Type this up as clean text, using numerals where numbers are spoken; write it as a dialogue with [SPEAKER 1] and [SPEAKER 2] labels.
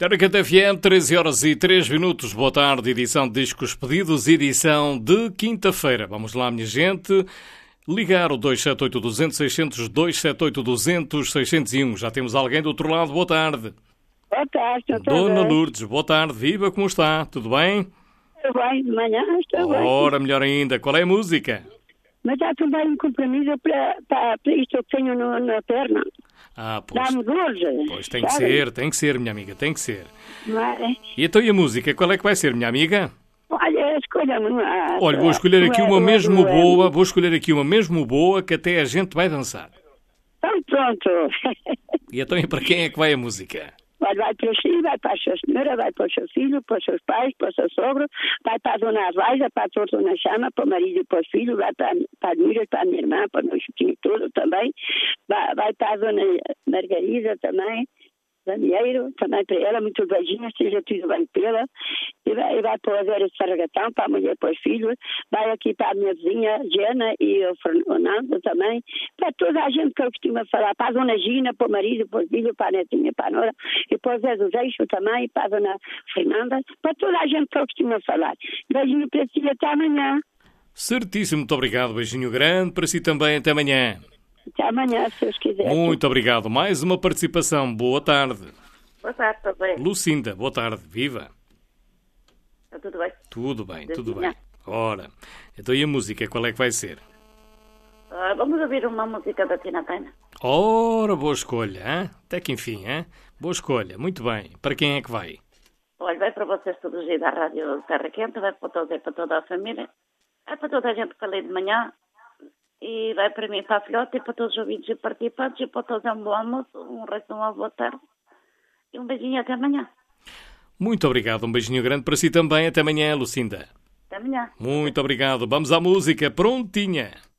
[SPEAKER 1] Taracate FM, 13 horas e 3 minutos. Boa tarde, edição de Discos Pedidos, edição de quinta-feira. Vamos lá, minha gente. Ligar o 278-200-600, 278-200-601. Já temos alguém do outro lado. Boa tarde.
[SPEAKER 2] Boa tarde,
[SPEAKER 1] Dona Lourdes, boa tarde. Viva, como está? Tudo bem?
[SPEAKER 2] Estou bem, de manhã estou bem.
[SPEAKER 1] Ora, melhor ainda. Qual é a música?
[SPEAKER 2] Mas há também um compromisso para isto que tenho na perna.
[SPEAKER 1] Pois.
[SPEAKER 2] Dá-me dores.
[SPEAKER 1] Pois tem que ser, minha amiga, tem que ser.
[SPEAKER 2] Mas,
[SPEAKER 1] E então e a música? Qual é que vai ser, minha amiga?
[SPEAKER 2] olha, escolha-me uma.
[SPEAKER 1] Olha, vou escolher aqui uma mesmo boa, que até a gente vai dançar.
[SPEAKER 2] Então pronto.
[SPEAKER 1] E então e para quem é que vai a música?
[SPEAKER 2] Olha, vai para o filho, vai para a sua senhora, vai para o seu filho, para os seus pais, para o seu sogro, vai para a dona Avaisa, para a tua dona Chama, para o marido e para os filhos, vai para a Admira, para a minha irmã, para o meu chiquinho todo também, vai para a dona Margarida também, Daniel, também para ela, muito beijinho, seja tudo bem pela, e vai para o Vera de Sargatão, para a mulher, para os filhos, vai aqui para a minha vizinha, Jana, e o Fernando também, para toda a gente que eu costumo falar, para a dona Gina, para o marido, para os filhos, para a netinha, para a nora, e para o Zé do Zeixo também, para a dona Fernanda, para toda a gente que eu costumo falar. Beijinho para si, até amanhã.
[SPEAKER 1] Certíssimo, muito obrigado, beijinho grande, para si também, até amanhã.
[SPEAKER 2] Até amanhã, se Deus quiser.
[SPEAKER 1] Muito obrigado. Mais uma participação. Boa tarde.
[SPEAKER 3] Boa tarde, está bem?
[SPEAKER 1] Lucinda, boa tarde. Viva.
[SPEAKER 3] Está tudo bem?
[SPEAKER 1] Tudo bem. Ora, então e a música, qual é que vai ser?
[SPEAKER 3] Vamos ouvir uma música da Tina Turner.
[SPEAKER 1] Ora, boa escolha, hein? Até que enfim, hein? Boa escolha. Muito bem. Para quem é que vai?
[SPEAKER 3] Olha, vai para vocês todos aí da Rádio Terra Quente, vai para todos, para toda a família, é para toda a gente que falei de manhã, e vai para mim, para a filhota, e para todos os ouvintes e participantes, e para todos um bom almoço, um resto de uma boa tarde, e um beijinho até amanhã.
[SPEAKER 1] Muito obrigado, um beijinho grande para si também. Até amanhã, Lucinda.
[SPEAKER 3] Até amanhã.
[SPEAKER 1] Muito obrigado. Vamos à música. Prontinha.